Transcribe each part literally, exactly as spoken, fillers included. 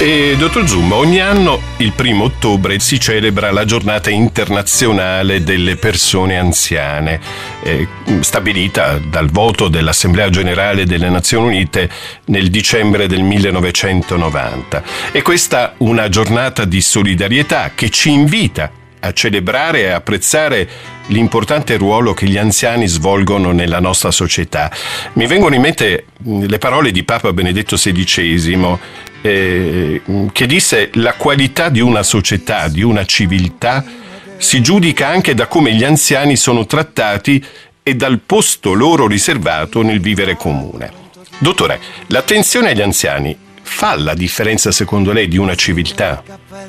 E, dottor Zummo, ogni anno il primo ottobre si celebra la giornata internazionale delle persone anziane, eh, stabilita dal voto dell'Assemblea Generale delle Nazioni Unite nel dicembre del millenovecentonovanta. È questa una giornata di solidarietà che ci invita a celebrare e apprezzare l'importante ruolo che gli anziani svolgono nella nostra società. Mi vengono in mente le parole di Papa Benedetto sedicesimo, eh, che disse: la qualità di una società, di una civiltà, si giudica anche da come gli anziani sono trattati e dal posto loro riservato nel vivere comune. Dottore, l'attenzione agli anziani fa la differenza secondo lei di una civiltà?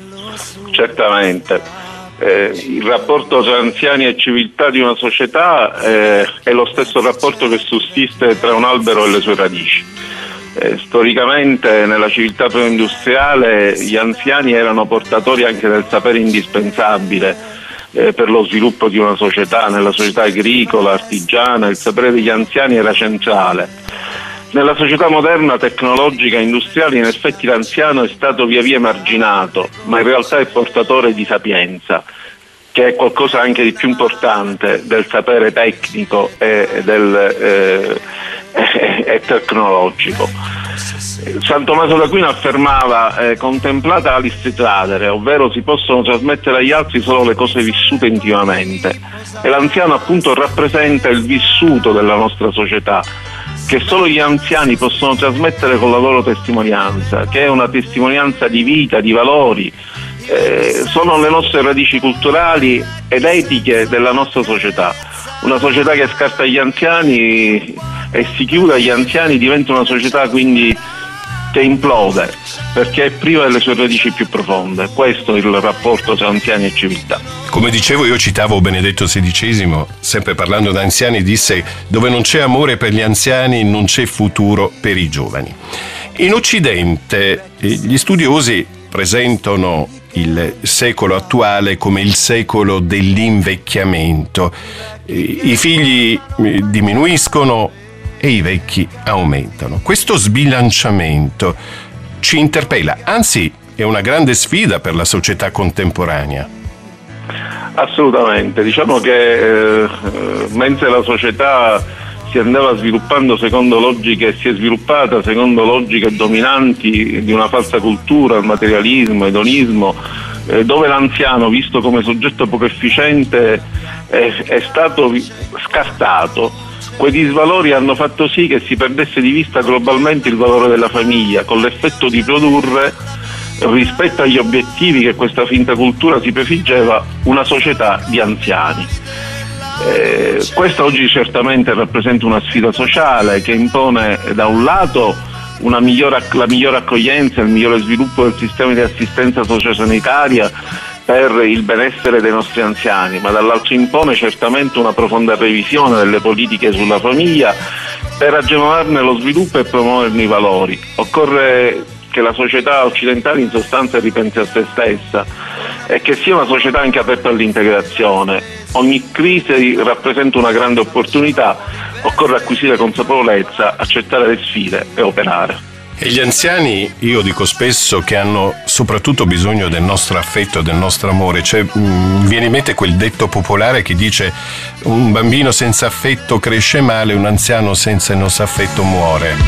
Certamente. Eh, il rapporto tra anziani e civiltà di una società eh, è lo stesso rapporto che sussiste tra un albero e le sue radici. Eh, storicamente nella civiltà preindustriale gli anziani erano portatori anche del sapere indispensabile eh, per lo sviluppo di una società. Nella società agricola, artigiana, il sapere degli anziani era centrale. Nella società moderna, tecnologica e industriale, in effetti l'anziano è stato via via emarginato, ma in realtà è portatore di sapienza, che è qualcosa anche di più importante del sapere tecnico e, del, eh, e, e tecnologico. San Tommaso d'Aquino affermava eh, contemplata alis tradere, ovvero si possono trasmettere agli altri solo le cose vissute intimamente, e l'anziano appunto rappresenta il vissuto della nostra società, che solo gli anziani possono trasmettere con la loro testimonianza, che è una testimonianza di vita, di valori, eh, sono le nostre radici culturali ed etiche della nostra società. Una società che scarta gli anziani e si chiude agli anziani diventa una società quindi che implode, perché è priva delle sue radici più profonde. Questo è il rapporto tra anziani e civiltà. Come dicevo, io citavo Benedetto sedicesimo, sempre parlando da anziani, disse: dove non c'è amore per gli anziani non c'è futuro per i giovani. In Occidente gli studiosi presentano il secolo attuale come il secolo dell'invecchiamento. I figli diminuiscono e i vecchi aumentano. Questo sbilanciamento ci interpella, anzi è una grande sfida per la società contemporanea. Assolutamente, diciamo che eh, mentre la società si andava sviluppando secondo logiche, si è sviluppata secondo logiche dominanti di una falsa cultura, il materialismo, l'edonismo, eh, dove l'anziano, visto come soggetto poco efficiente, è, è stato scartato. Quei disvalori hanno fatto sì che si perdesse di vista globalmente il valore della famiglia, con l'effetto di produrre, rispetto agli obiettivi che questa finta cultura si prefiggeva, una società di anziani. Eh, questa oggi certamente rappresenta una sfida sociale che impone da un lato una migliore, la migliore accoglienza e il migliore sviluppo del sistema di assistenza sociosanitaria per il benessere dei nostri anziani, ma dall'altro impone certamente una profonda revisione delle politiche sulla famiglia per agevolarne lo sviluppo e promuoverne i valori. Occorre che la società occidentale in sostanza ripensi a se stessa e che sia una società anche aperta all'integrazione. Ogni crisi rappresenta una grande opportunità, occorre acquisire consapevolezza, accettare le sfide e operare. E gli anziani, io dico spesso, che hanno soprattutto bisogno del nostro affetto, del nostro amore. Cioè, mh, viene in mente quel detto popolare che dice: un bambino senza affetto cresce male, un anziano senza il nostro affetto muore.